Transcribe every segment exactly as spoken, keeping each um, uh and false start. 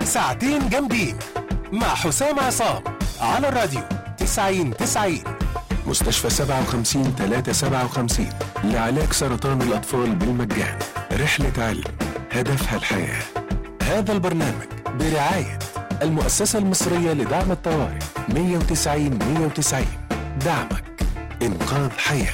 ساعتين جامدين مع حسام عصام على الراديو تسعين تسعين. مستشفى سبعة وخمسين ثلاثة سبعة وخمسين لعلاج سرطان الأطفال بالمجان. رحلة علم هدفها الحياة. هذا البرنامج برعاية المؤسسة المصرية لدعم الطوارئ مية وتسعين مية وتسعين. دعمك إنقاذ حياة.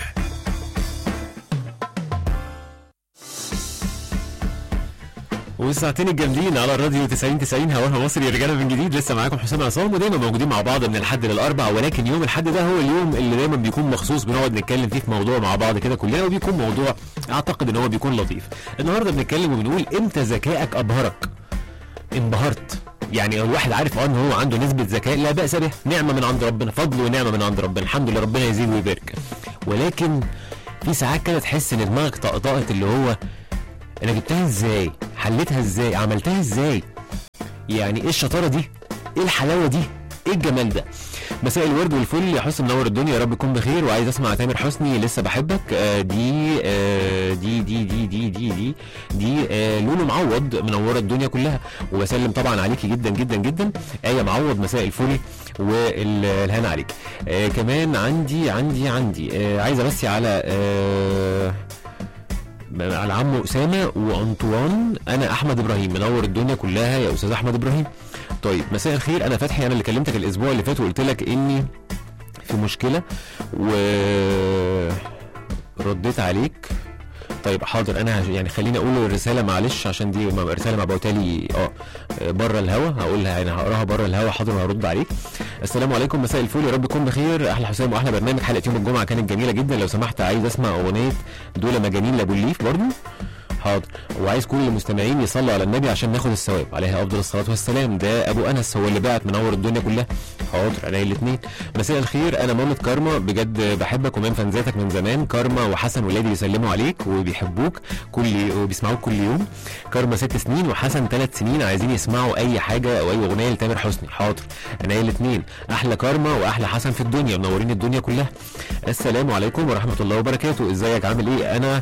والساعتين الجامدين على الراديو تسعين تسعين هواها مصري. رجعنا من جديد، لسه معاكم حسام عصام، ودايما موجودين مع بعض من الحد للاربع، ولكن يوم الحد ده هو اليوم اللي دايما بيكون مخصوص بنقعد نتكلم فيه في موضوع مع بعض كده كلنا، وبيكون موضوع اعتقد ان هو بيكون لطيف. النهارده بنتكلم وبنقول امتى ذكائك ابهرك؟ انبهرت يعني الواحد عارف اه ان هو عنده نسبه ذكاء لا باس به، نعمه من عند ربنا، فضل ونعمه من عند ربنا، الحمد لله، ربنا يزيد ويبارك. ولكن في ساعات كده تحس ان دماغك طقطقت، اللي هو انا جبتها ازاي؟ حلتها ازاي؟ عملتها ازاي؟ يعني ايه الشطاره دي؟ ايه الحلاوه دي؟ ايه الجمال ده؟ مساء الورد والفل يا حسن، منور الدنيا، يا رب تكون بخير. وعايز اسمع تامر حسني لسه بحبك. آه دي آه دي دي دي دي دي دي دي آه لولو معوض منوره الدنيا كلها، وبسلم طبعا عليكي جدا جدا جدا. آية معوض مساء الفل والهنا عليك. آه كمان عندي عندي عندي آه عايزه بس على آه على عمو اسامه وانطوان. انا احمد ابراهيم منور الدنيا كلها يا استاذ احمد ابراهيم. طيب مساء الخير، انا فتحي، انا اللي كلمتك الاسبوع اللي فات وقلت لك اني في مشكله ورديت عليك. طيب حاضر، انا يعني خليني اقول الرساله معلش، عشان دي رساله مبعوته لي اه بره الهوا، هقولها يعني هقراها بره الهوا. حاضر وهرد عليك. السلام عليكم، مساء الفل، يا رب تكون بخير. احلى حسام واحلى برنامج. حلقه يوم الجمعه كانت جميله جدا، لو سمحت عايز اسمع اغنيه دول مجانين لابو الليف برضه. حاضر. وعايز كل المستمعين يصلوا على النبي عشان ناخد الثواب، عليها افضل الصلاه والسلام. ده ابو انس هو اللي بعت منور الدنيا كلها. حاضر انا الاثنين. مساء الخير، انا مامة كارما، بجد بحبك ومن فانزاتك من زمان. كارما وحسن ولادي بيسلموا عليك وبيحبوك كل وبيسمعوك كل يوم. كارما ست سنين وحسن ثلاث سنين، عايزين يسمعوا اي حاجه او اي اغنيه لتامر حسني. حاضر انا الاثنين. احلى كارما واحلى حسن في الدنيا، منورين الدنيا كلها. السلام عليكم ورحمه الله وبركاته، ازيك عامل ايه؟ انا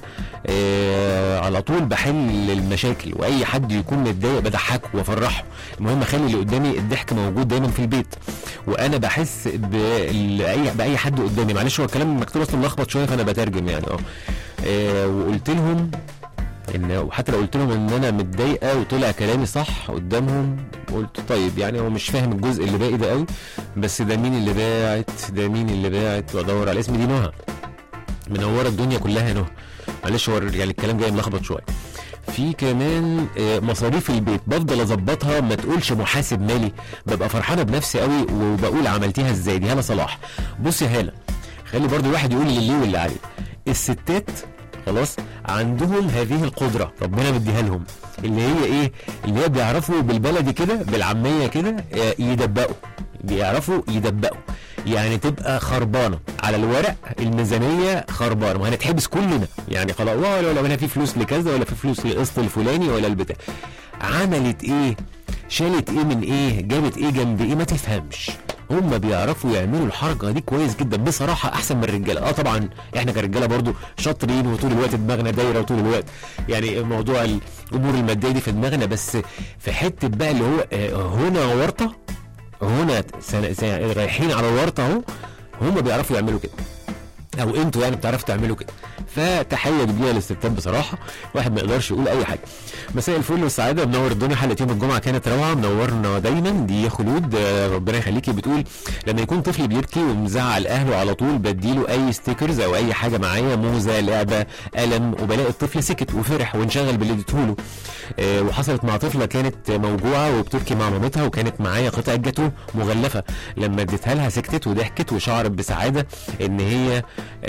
آه على طول بحل المشاكل، واي حد يكون متضايق بضحكه وافرحه. المهم اخلي اللي قدامي الضحك موجود دايما في البيت، وانا بحس باي باي حد قدامي. معلش هو الكلام مكتوب اصلا ملخبط شويه فانا بترجم يعني اه, آه وقلت لهم ان، وحتى لو قلت لهم ان انا متضايقه وطلع كلامي صح قدامهم، قلت طيب يعني هو مش فاهم الجزء اللي باقي ده قوي، بس ده مين اللي باعت؟ ده مين اللي باعت؟ وادور على اسم. دي نهى، منوره الدنيا كلها يا نهى. معلش هو يعني الكلام جاي ملخبط شويه. في كمان مصاريف البيت بفضل اظبطها، ما تقولش محاسب مالي، ببقى فرحانه بنفسي قوي وبقول عملتيها ازاي. دي هاله صلاح. بص يا هاله، خلي برضو الواحد يقول اللي واللي عليه. الستات خلاص عندهم هذه القدره، ربنا مديها لهم، اللي هي ايه؟ اللي هي بيعرفوا بالبلدي كده بالعاميه كده يدبقوا، بيعرفوا يدبقوا. يعني تبقى خربانه على الورق، الميزانيه خربانه، وهنتحبس كلنا يعني خلاص، ولا لو انا في فلوس لكذا ولا في فلوس للقسط الفلاني ولا البتاع. عملت ايه؟ شالت ايه من ايه؟ جابت ايه جنب ايه؟ ما تفهمش. هم بيعرفوا يعملوا الحركه دي كويس جدا بصراحه، احسن من الرجاله. اه طبعا احنا كرجاله برضو شاطرين، وطول الوقت دماغنا دايره، وطول الوقت يعني موضوع الامور الماديه دي في دماغنا، بس في حته بقى اللي هو هنا ورطه، هنا رايحين على الورطه اهو، هم بيعرفوا يعملوا كده، او انتوا يعني بتعرفوا تعملوا كده. فتحيه كبيره للستات بصراحه، واحد ما يقدرش يقول اي حاجه. مساء الفل والسعاده، منور الدنيا. حلقه يوم الجمعه كانت روعه، منورنا دايما. دي خلود، ربنا يخليكي، بتقول لما يكون طفل بيبكي ومزعل اهله على طول بديله اي ستيكرز او اي حاجه معايا، موزه، لعبه، قلم، وبلاقي الطفل سكت وفرح وانشغل باللي اديتهوله. أه وحصلت مع طفله كانت موجوعه وبتبكي مع مامتها، وكانت معايا قطعه جاتو مغلفه، لما اديتها لها سكتت وضحكت وشعرت بسعاده ان هي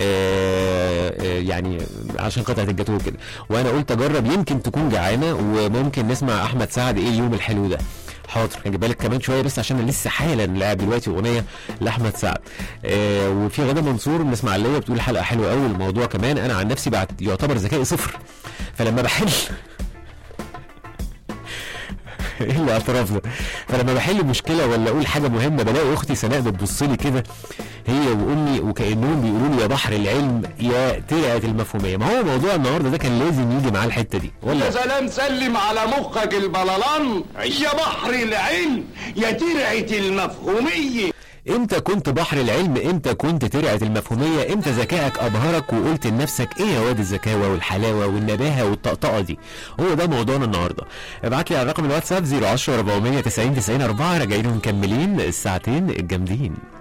أه أه يعني عشان قطعه الجاتوه كده. وانا قلت اجرب يمكن تكون جعانه، وممكن نسمع احمد سعد ايه اليوم الحلو ده. حاضر هجيب بالك كمان شويه، بس عشان انا لسه حالا لاعب دلوقتي اغنيه لاحمد سعد. آه وفي غدا منصور من اسماعيليه بتقول حلقه حلوه قوي. الموضوع كمان انا عن نفسي بعد يعتبر ذكائي صفر، فلما بحل ايه الاعتراف ده؟ فلما بحل مشكله ولا اقول حاجه مهمه بلاقي اختي سناء بتبص لي كده هي وامي وكانهم بيقولوا لي يا بحر العلم يا ترعه المفهوميه. ما هو موضوع النهارده ده كان لازم يجي معاه الحته دي ولا يا سلام سلم على مخك البلالان يا بحر العلم يا ترعه المفهوميه. امتى كنت بحر العلم؟ امتى كنت ترعه المفهوميه؟ امتى ذكائك ابهرك وقلت لنفسك ايه يا واد الذكاوه والحلاوه والنباهه والطقطقه دي؟ هو ده موضوعنا النهارده. ابعت لي على رقم الواتساب صفر عشرة أربعمية تسعين تسعين أربعة. راجعين ومكملين الساعتين الجامدين.